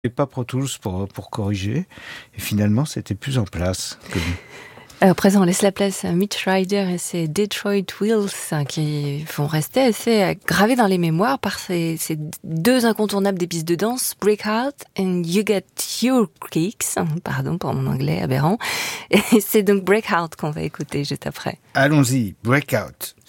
pas Pro Tools pour corriger. Et finalement, c'était plus en place que lui. À présent, on laisse la place à Mitch Ryder et ses Detroit Wheels qui vont rester assez gravés dans les mémoires par ces deux incontournables des pistes de danse, Breakout and You Get Your Kicks. Pardon pour mon anglais aberrant. Et c'est donc Breakout qu'on va écouter juste après. Allons-y, Breakout.